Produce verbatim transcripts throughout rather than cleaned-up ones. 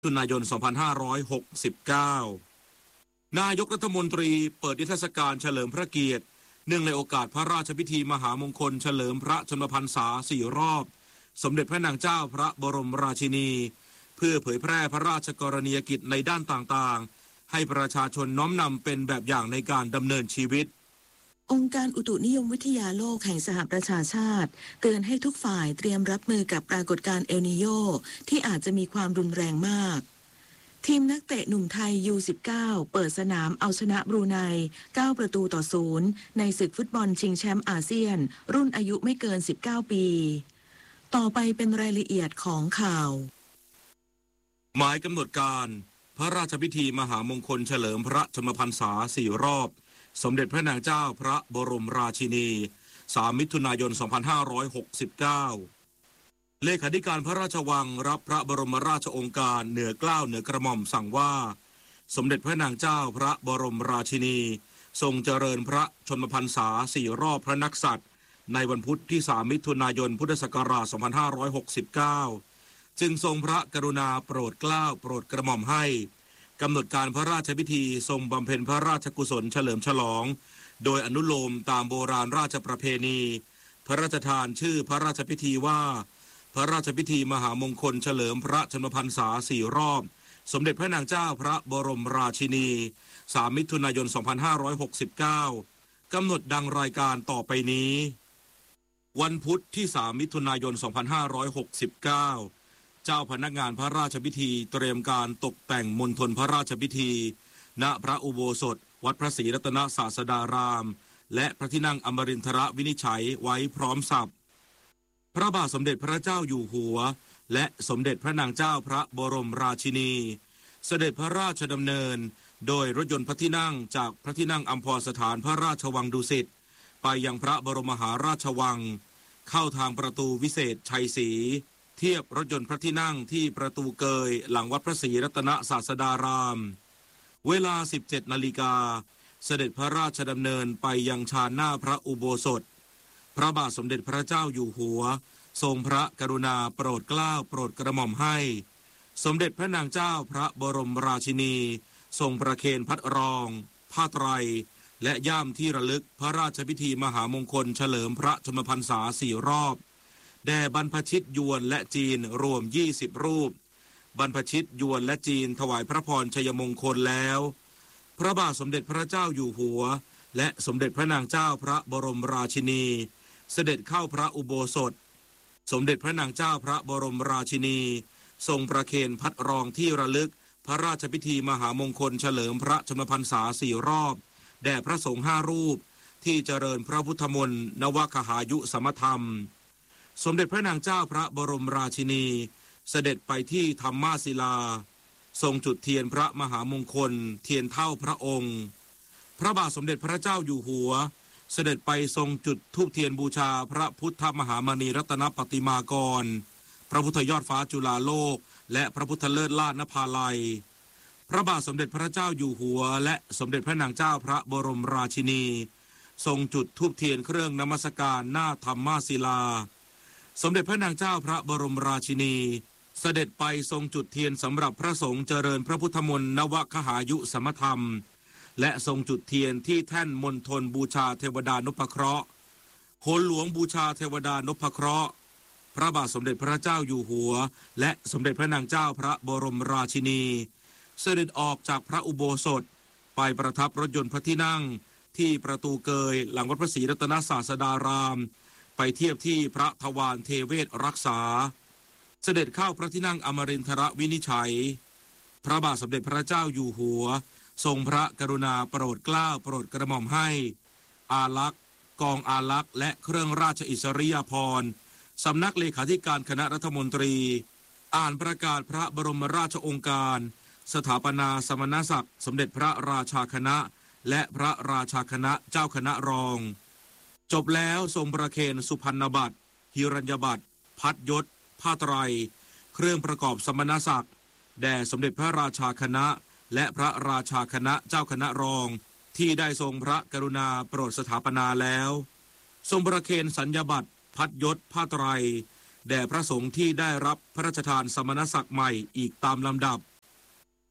มิถุนายน สองพันห้าร้อยหกสิบเก้า นายกรัฐมนตรีเปิดนิทรรศการเฉลิมพระเกียรติเนื่องในโอกาสพระราชพิธีมหามงคลเฉลิมพระชนมพรรษาสี่รอบสมเด็จพระนางเจ้าพระบรมราชินีเพื่อเผยแพร่พระราชกรณียกิจในด้านต่างๆให้ประชาชนน้อมนำเป็นแบบอย่างในการดำเนินชีวิตองค์การอุตุนิยมวิทยาโลกแห่งสหประชาชาติเตือนให้ทุกฝ่ายเตรียมรับมือกับปรากฏการณ์เอลนีโญที่อาจจะมีความรุนแรงมากทีมนักเตะหนุ่มไทย ยู สิบเก้า เปิดสนามเอาชนะบรูไนเก้าประตูต่อศูนย์ในศึกฟุตบอลชิงแชมป์อาเซียนรุ่นอายุไม่เกินสิบเก้าปีต่อไปเป็นรายละเอียดของข่าวหมายกำหนดการพระราชพิธีมหามงคลเฉลิมพระชนมพรรษาสี่รอบสมเด็จพระนางเจ้าพระบรมราชินีสามมิถุนายน สองพันห้าร้อยหกสิบเก้า เลขาธิการพระราชวังรับพระบรมราชโองการเหนือเกล้าเหนือกระหม่อมสั่งว่าสมเด็จพระนางเจ้าพระบรมราชินีทรงเจริญพระชนมพรรษาสี่รอบพระนักษัตริย์ในวันพุธที่สามมิถุนายนพุทธศักราชสองพันห้าร้อยหกสิบเก้าจึงทรงพระกรุณาโปรดเกล้าโปรดกระหม่อมให้กำหนดการพระราชพิธีทรงบำเพ็ญพระราชกุศลเฉลิมฉลองโดยอนุโลมตามโบราณราชประเพณีพระราชทานชื่อพระราชพิธีว่าพระราชพิธีมหามงคลเฉลิมพระชนมพรรษาสี่รอบสมเด็จพระนางเจ้าพระบรมราชินีสามมิถุนายน สองพันห้าร้อยหกสิบเก้ากำหนดดังรายการต่อไปนี้วันพุธที่สามมิถุนายน สองพันห้าร้อยหกสิบเก้าเจ้าพนักงานพระราชพิธีเตรียมการตกแต่งมณฑลพระราชพิธีณพระอุโบสถวัดพระศรีรัตนศาสดารามและพระที่นั่งอมรินทรวินิจฉัยไว้พร้อมสับพระบาทสมเด็จพระเจ้าอยู่หัวและสมเด็จพระนางเจ้าพระบรมราชินีเสด็จพระราชดำเนินโดยรถยนต์พระที่นั่งจากพระที่นั่งอัมพรสถานพระราชวังดุสิตไปยังพระบรมมหาราชวังเข้าทางประตูวิเศษชัยศรีเทียบรถยนต์พระที่นั่งที่ประตูเกยหลังวัดพระศรีรัตนศาสดารามเวลา สิบเจ็ดนาฬิกาเสด็จพระราชดำเนินไปยังชานหน้าพระอุโบสถพระบาทสมเด็จพระเจ้าอยู่หัวทรงพระกรุณาโปรดเกล้าโปรดกระหม่อมให้สมเด็จพระนางเจ้าพระบรมราชินีทรงประเคนพัดรองผ้าไตรและย่ามที่ระลึกพระราชพิธีมหามงคลเฉลิมพระชนมพรรษาสี่รอบแด่บรรพชิตยวนและจีนรวมยี่สิบรูปบรรพชิตยวนและจีนถวายพระพรชัยมงคลแล้วพระบาทสมเด็จพระเจ้าอยู่หัวและสมเด็จพระนางเจ้าพระบรมราชินีเสด็จเข้าพระอุโบสถสมเด็จพระนางเจ้าพระบรมราชินีทรงประเคนพัดรองที่ระลึกพระราชพิธีมหามงคลเฉลิมพระชนมพรรษาสี่รอบแด่พระสงฆ์ห้ารูปที่เจริญพระพุทธมนต์นวคหายุสมธรรมสมเด็จพระนางเจ้าพระบรมราชินีเสด็จไปที่ธรรมาศิลาทรงจุดเทียนพระมหามงคลเทียนเท่าพระองค์พระบาทสมเด็จพระเจ้าอยู่หัวเสด็จไปทรงจุดธูปเทียนบูชาพระพุทธมหามณีรัตนปฏิมากรพระพุทธยอดฟ้าจุฬาโลกและพระพุทธเลิศลาภนภาลัยพระบาทสมเด็จพระเจ้าอยู่หัวและสมเด็จพระนางเจ้าพระบรมราชินีทรงจุดธูปเทียนเครื่องนมัสการหน้าธรรมาศิลาสมเด็จพระนางเจ้าพระบรมราชินีเสด็จไปทรงจุดเทียนสำหรับพระสงฆ์เจริญพระพุทธมนต์นวคหายุสมธรรมและทรงจุดเทียนที่แท่นมณฑลบูชาเทวดานพเคราะห์โหนหลวงบูชาเทวดานพเคราะห์พระบาทสมเด็จพระเจ้าอยู่หัวและสมเด็จพระนางเจ้าพระบรมราชินีเสด็จออกจากพระอุโบสถไปประทับรถยนต์พระที่นั่งที่ประตูเกยหลังวัดพระศรีรัตนศาสดารามไปเทียบที่พระทวารเทเวศรักษาเสด็จเข้าพระที่นั่งอมรินทรวินิจฉัยพระบาทสมเด็จพระเจ้าอยู่หัวทรงพระกรุณาโปรดเกล้าโปรดกระหม่อมให้อาลักษ์กองอาลักษ์และเครื่องราชอิสริยาภรณ์สำนักเลขาธิการคณะรัฐมนตรีอ่านประกาศพระบรมราชโองการสถาปนาสมณศักดิ์สมเด็จพระราชาคณะและพระราชาคณะเจ้าคณะรองจบแล้วทรงประเคนสุพรรณบัตรหิรัญญบัตรพัดยศผ้าไตรเครื่องประกอบสมณศักดิ์แด่สมเด็จพระราชาคณะและพระราชาคณะเจ้าคณะรองที่ได้ทรงพระกรุณาโปรดสถาปนาแล้วทรงประเคนสัญญบัตรพัดยศผ้าไตรแด่พระสงฆ์ที่ได้รับพระราชทานสมณศักดิ์ใหม่อีกตามลำดับ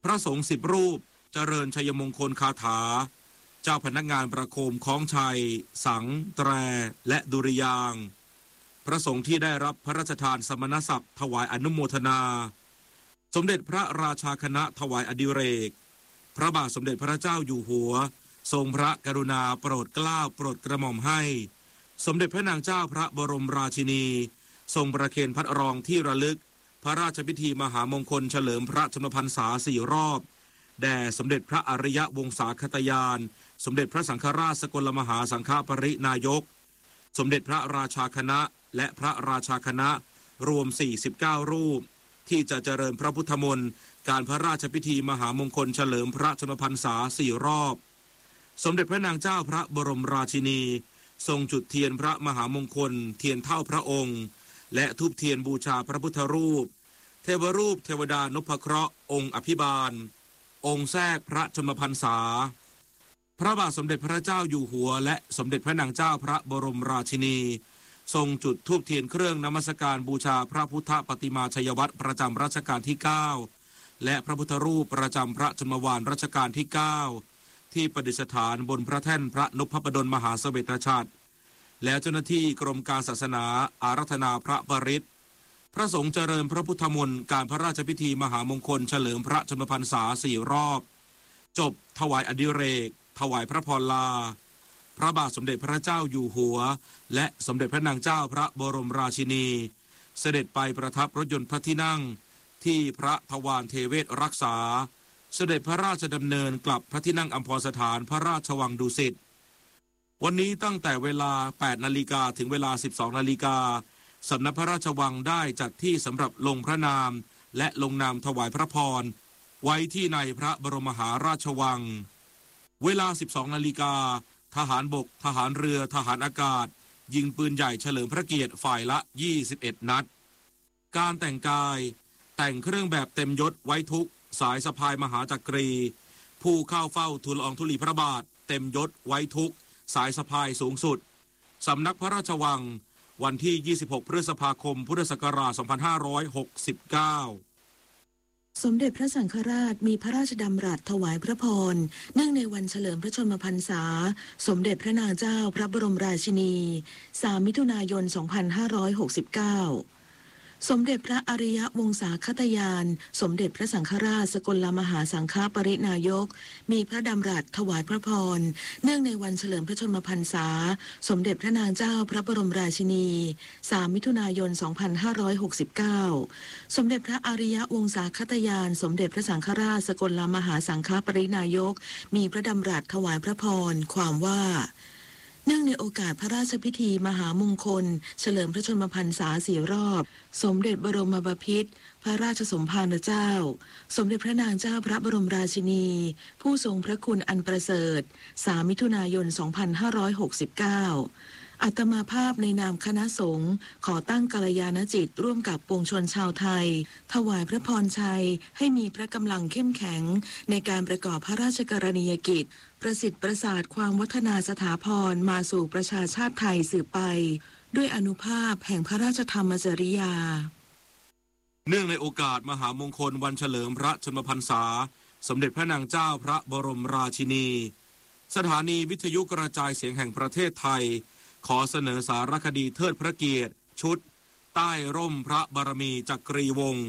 พระสงฆ์สิบรูปเจริญชัยมงคลคาถาเจ้าพนักงานประโคมคล้องชัยสังแตรและดุริยางค์พระสงฆ์ที่ได้รับพระราชทานสมณศักดิ์ถวายอนุโมทนาสมเด็จพระราชาคณะถวายอดิเรกพระบาทสมเด็จพระเจ้าอยู่หัวทรงพระกรุณาโปรดเกล้าโปรดกระหม่อมให้สมเด็จพระนางเจ้าพระบรมราชินีทรงประเคนพัดรองที่ระลึกพระราชพิธีมหามงคลเฉลิมพระชนมพรรษาสี่รอบแด่สมเด็จพระอริยวงศาคตยานสมเด็จพระสังฆราชสกลมหาสังฆปรินายกสมเด็จพระราชาคณะและพระราชาคณะรวมสี่สิบเก้ารูปที่จะเจริญพระพุทธมนต์การพระราชพิธีมหามงคลเฉลิมพระชนมพรรษาสี่รอบสมเด็จพระนางเจ้าพระบรมราชินีทรงจุดเทียนพระมหามงคลเทียนเท่าพระองค์และธูปเทียนบูชาพระพุทธรูปเทวรูปเทวดานพเคราะห์องค์อภิบาลองค์แทรกพระชนมพรรษาพระบาทสมเด็จพระเจ้าอยู่หัวและสมเด็จพระนางเจ้าพระบรมราชินีทรงจุดธูปเทียนเครื่องนมัสการบูชาพระพุทธปฏิมาชัยวัตรประจำรัชกาลที่เก้าและพระพุทธรูปประจำพระชนมวาลรัชกาลที่เก้าที่ประดิษฐานบนพระแท่นพระนพดลมหาเสวตฉัตรแล้วเจ้าหน้าที่กรมการศาสนาอาราธนาพระปริตรพระสงฆ์เจริญพระพุทธมนต์การพระราชพิธีมหามงคลเฉลิมพระชนมพรรษาสี่รอบจบถวายอดิเรกถวายพระพรลาพระบาทสมเด็จพระเจ้าอยู่หัวและสมเด็จพระนางเจ้าพระบรมราชินีเสด็จไปประทับรถยนต์พระที่นั่งที่พระทวารเทเวศรักษาเสด็จพระราชดำเนินกลับพระที่นั่งอัมพรสถานพระราชวังดุสิตวันนี้ตั้งแต่เวลาแปดนาฬิกาถึงเวลาสิบสองนาฬิกาสำนักพระราชวังได้จัดที่สำหรับลงพระนามและลงนามถวายพระพรไว้ที่ในพระบรมมหาราชวังเวลาสิบสองนาฬิกาทหารบกทหารเรือทหารอากาศยิงปืนใหญ่เฉลิมพระเกียรติฝ่ายละยี่สิบเอ็ดนัดการแต่งกายแต่งเครื่องแบบเต็มยศไว้ทุกสายสะพายมหาจักรีผู้เข้าเฝ้าทูลละอองธุลีพระบาทเต็มยศไว้ทุกสายสะพายสูงสุดสำนักพระราชวังวันที่ยี่สิบหกพฤษภาคมพุทธศักราชสองพันห้าร้อยหกสิบเก้าสมเด็จพระสังฆราชมีพระราชดำรัสถวายพระพรเนื่องในวันเฉลิมพระชนมพรรษาสมเด็จพระนางเจ้าพระบรมราชินีสามมิถุนายนสองพันห้าร้อยหกสิบเก้าสมเด็จพระอริยวงศาคตยานสมเด็จพระสังฆราชสกลมหาสังฆปรินายกมีพระดำรัสถวายพระพรเนื่องในวันเฉลิมพระชนมพรรษาสมเด็จพระนางเจ้าพระบรมราชินีสามมิถุนายนสองพันห้าร้อยหกสิบเก้าสมเด็จพระอริยวงศาคตยานสมเด็จพระสังฆราชสกลมหาสังฆปรินายกมีพระดำรัสถวายพระพรความว่าเนื่องในโอกาสพระราชพิธีมหามงคลเฉลิมพระชนมพรรษาสี่รอบสมเด็จบรมบพิตรพระราชสมภารเจ้าสมเด็จพระนางเจ้าพระบรมราชินีผู้ทรงพระคุณอันประเสริฐสามมิถุนายนสองพันห้าร้อยหกสิบเก้าอาตมาภาพในนามคณะสงฆ์ขอตั้งกัลยาณจิตร่วมกับปวงชนชาวไทยถวายพระพรชัยให้มีพระกำลังเข้มแข็งในการประกอบพระราชกรณียกิจประสิทธิ์ประสาทความวัฒนาสถาพรมาสู่ประชาชาติไทยสืบไปด้วยอานุภาพแห่งพระราชธรรมจริยาเนื่องในโอกาสมหามงคลวันเฉลิมพระชนมพรรษาสมเด็จพระนางเจ้าพระบรมราชินีสถานีวิทยุกระจายเสียงแห่งประเทศไทยขอเสนอสารคดีเทิดพระเกียรติชุดใต้ร่มพระบารมีจักรีวงศ์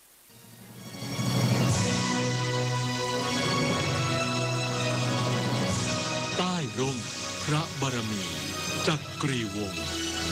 ใต้ร่มพระบารมีจักรีวงศ์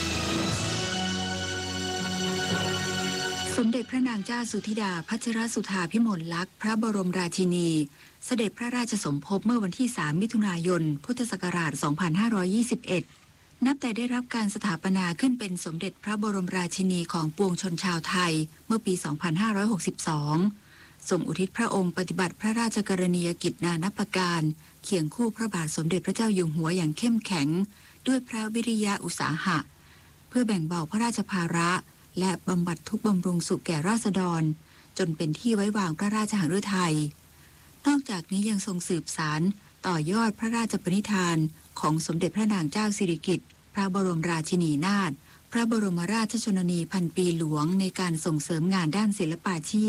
สมเด็จพระนางเจ้าสุธิดาพัชรสุธาพิมลลักษณ์พระบรมราชินีเสด็จพระราชสมภพเมื่อวันที่สามมิถุนายนพุทธศักราชสองพันห้าร้อยยี่สิบเอ็ดนับแต่ได้รับการสถาปนาขึ้นเป็นสมเด็จพระบรมราชินีของปวงชนชาวไทยเมื่อปีสองพันห้าร้อยหกสิบสองทรงอุทิศพระองค์ปฏิบัติพระราชกรณียกิจนานับประการเคียงคู่พระบาทสมเด็จพระเจ้าอยู่หัวอย่างเข้มแข็งด้วยพระวิริยะอุตสาหะเพื่อแบ่งเบาพระราชภาระและบำบัดทุกข์บำรุงสุขแก่ราษฎรจนเป็นที่ไว้วางพระราชหฤทัยนอกจากนี้ยังทรงสืบสานต่อยอดพระราชปณิธานของสมเด็จพระนางเจ้าสิริกิติ์พระบรมราชินีนาถพระบรมราชชนนีพันปีหลวงในการส่งเสริมงานด้านศิลปาชีพ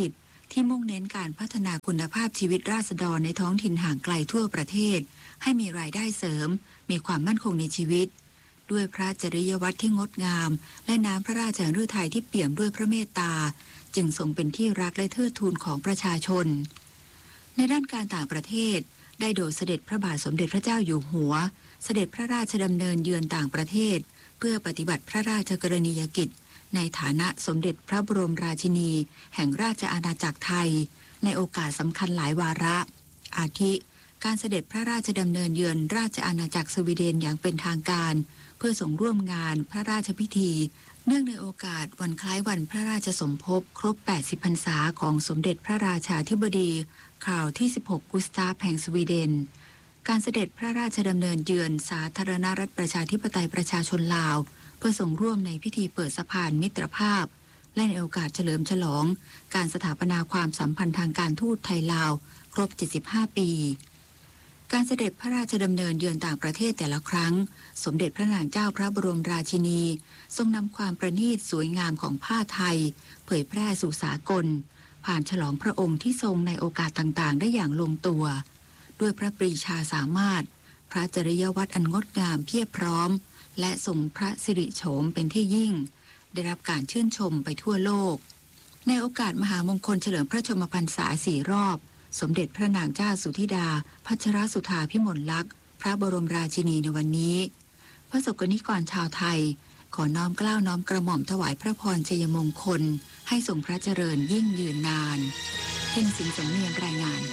ที่มุ่งเน้นการพัฒนาคุณภาพชีวิตราษฎรในท้องถิ่นห่างไกลทั่วประเทศให้มีรายได้เสริมมีความมั่นคงในชีวิตด้วยพระจริยวัตรที่งดงามและน้ำพระราชฤทัยที่เปี่ยมด้วยพระเมตตาจึงทรงเป็นที่รักและเทิดทูนของประชาชนในด้านการต่างประเทศได้โดยเสด็จพระบาทสมเด็จพระเจ้าอยู่หัวเสด็จพระราชดำเนินเยือนต่างประเทศเพื่อปฏิบัติพระราชกรณียกิจในฐานะสมเด็จพระบรมราชินีแห่งราชอาณาจักรไทยในโอกาสสำคัญหลายวาระอาทิการเสด็จพระราชดำเนินเยือนราชอาณาจักรสวีเดนอย่างเป็นทางการเพื่อส่งร่วมงานพระราชพิธีเนื่องในโอกาสวันคล้ายวันพระราชสมภพครบแปดสิบพรรษาของสมเด็จพระราชาธิบดีคาร์ลที่สิบหกกุสตาฟแห่งสวีเดนการเสด็จพระราชดำเนินเยือนสาธารณรัฐประชาธิปไตยประชาชนลาวเพื่อส่งร่วมในพิธีเปิดสะพานมิตรภาพและในโอกาสเฉลิมฉลองการสถาปนาความสัมพันธ์ทางการทูตไทยลาวครบเจ็ดสิบห้าปีการเสด็จพระราชดำเนินเยือนต่างประเทศแต่ละครั้งสมเด็จพระนางเจ้าพระบรมราชินีทรงนำความประณีตสวยงามของผ้าไทยเผยแพร่สู่สากลผ่านฉลองพระองค์ที่ทรงในโอกาสต่างๆได้อย่างลงตัวด้วยพระปรีชาสามารถพระจริยวัตรอันงดงามเพียบพร้อมและทรงพระสิริโฉมเป็นที่ยิ่งได้รับการชื่นชมไปทั่วโลกในโอกาสมหามงคลเฉลิมพระชนมพรรษาสี่รอบสมเด็จพระนางเจ้าสุธิดาพัชรสุธาพิมลลักษณ์พระบรมราชินีในวันนี้พระสกนิกรชาวไทยขอน้อมเกล้าน้อมกระหม่อมถวายพระพรชัยมงคลให้ทรงพระเจริญยิ่งยืนนานเพ็ญสิงห์สำเนียงรายงาน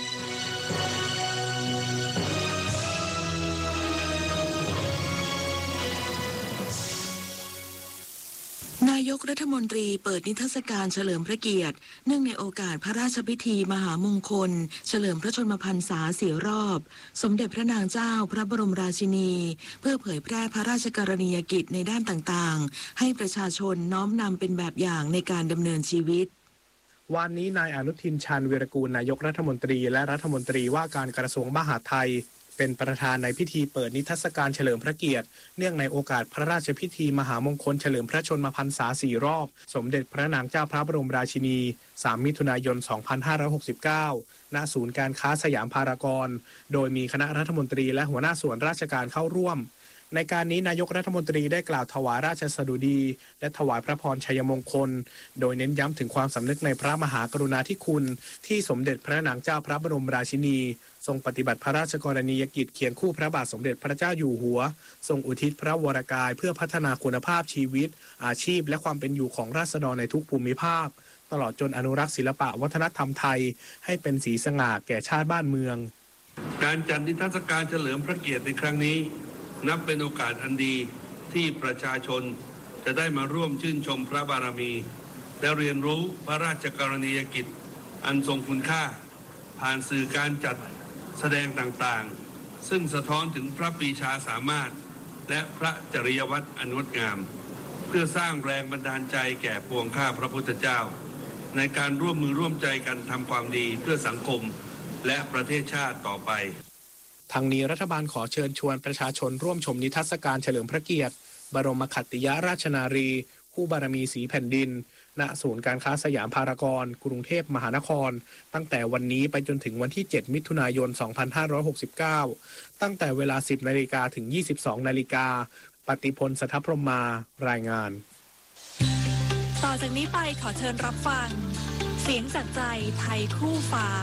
นายกรัฐมนตรีเปิดนิทรรศการเฉลิมพระเกียรติเนื่องในโอกาสพระราชพิธีมหามงคลเฉลิมพระชนมพรรษาสี่รอบสมเด็จพระนางเจ้าพระบรมราชินีเพื่อเผยแพร่พระราชกรณียกิจในด้านต่างๆให้ประชาชนน้อมนำเป็นแบบอย่างในการดำเนินชีวิตวันนี้นายอนุทินชาญวีรกูลนายกรัฐมนตรีและรัฐมนตรีว่าการกระทรวงมหาดไทยเป็นประธานในพิธีเปิดนิทรรศการเฉลิมพระเกียรติเนื่องในโอกาสพระราชพิธีมหามงคลเฉลิมพระชนมพรรษาสี่รอบสมเด็จพระนางเจ้าพระบรมราชินีสามมิถุนายนสองพันห้าร้อยหกสิบเก้าณศูนย์การค้าสยามพารากอนโดยมีคณะรัฐมนตรีและหัวหน้าส่วนราชการเข้าร่วมในการนี้นายกรัฐมนตรีได้กล่าวถวายราชสดุดีและถวายพระพรชัยมงคลโดยเน้นย้ำถึงความสำนึกในพระมหากรุณาธิคุณที่สมเด็จพระนางเจ้าพระบรมราชินีทรงปฏิบัติพระราชกรณียกิจเคียงคู่พระบาทสมเด็จพระเจ้าอยู่หัวทรงอุทิศพระวรกายเพื่อพัฒนาคุณภาพชีวิตอาชีพและความเป็นอยู่ของราษฎรในทุกภูมิภาคตลอดจนอนุรักษ์ศิลปะวัฒนธรรมไทยให้เป็นสีสง่าแก่ชาติบ้านเมืองการจัดนิทรรศการเฉลิมพระเกียรติในครั้งนี้นับเป็นโอกาสอันดีที่ประชาชนจะได้มาร่วมชื่นชมพระบารมีและเรียนรู้พระราชกรณียกิจอันทรงคุณค่าผ่านสื่อการจัดแสดงต่างๆซึ่งสะท้อนถึงพระปรีชาสามารถและพระจริยวัตรอันงดงามเพื่อสร้างแรงบันดาลใจแก่ปวงข้าพระพุทธเจ้าในการร่วมมือร่วมใจกันทำความดีเพื่อสังคมและประเทศชาติต่อไปทางนี้รัฐบาลขอเชิญชวนประชาชนร่วมชมนิทรรศการเฉลิมพระเกียรติบรมขัตติยราชนารีคู่บารมีสีแผ่นดินณศูนย์การค้าสยามพารากอนกรุงเทพมหานครตั้งแต่วันนี้ไปจนถึงวันที่เจ็ดมิถุนายนสองพันห้าร้อยหกสิบเก้าตั้งแต่เวลา สิบนาฬิกา ถึง ยี่สิบสอง นาฬิกาปฏิพล สัทธพรหมารายงานต่อจากนี้ไปขอเชิญรับฟังเสียงจากใจไทยคู่ฟ้า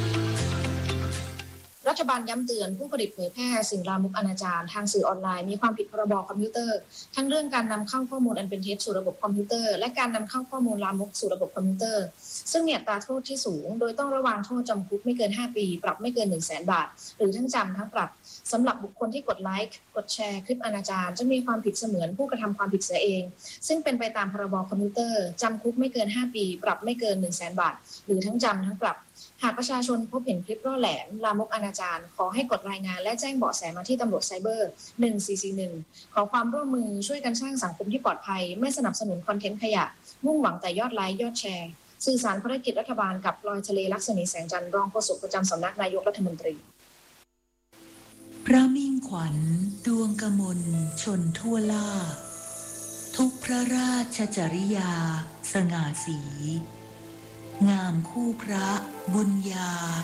รัฐบาลย้ำเตือนผู้ผลิตเผยแพร่สิ่งลามกอนาจารทางสื่อออนไลน์มีความผิดพรบคอมพิวเตอร์ทั้งเรื่องการนำเข้าข้อมูลอันเป็นเท็จสู่ระบบคอมพิวเตอร์และการนำเข้าข้อมูลลามกสู่ระบบคอมพิวเตอร์ซึ่งมีอัตราโทษที่สูงโดยต้องระวางโทษจำคุกไม่เกินห้าปีปรับไม่เกิน หนึ่งแสน บาทหรือทั้งจำทั้งปรับสำหรับบุคคลที่กดไลค์กดแชร์คลิปอนาจารจะมีความผิดเสมือนผู้กระทำความผิดเสียเองซึ่งเป็นไปตามพรบคอมพิวเตอร์จำคุกไม่เกินห้าปีปรับไม่เกิน หนึ่งแสน บาทหรือทั้งจำทั้งปรับหากประชาชนพบเห็นคลิปร่อแหลมลามกอนาจารขอให้กดรายงานและแจ้งเบาะแสมาที่ตำรวจไซเบอร์หนึ่งสี่สี่หนึ่งขอความร่วมมือช่วยกันสร้างสังคมที่ปลอดภัยไม่สนับสนุนคอนเทนต์ขยะมุ่งหวังแต่ยอดไลค์ยอดแชร์สื่อสารภารกิจรัฐบาลกับพลอยทะเลลักษณีแสงจันทร์รองโฆษกประจำสำนักนายกรัฐมนตรีพระมิ่งขวัญดวงกมลชนทั่วล่าทุกพระราชจริยาสง่าสีงามคู่พระบุญญา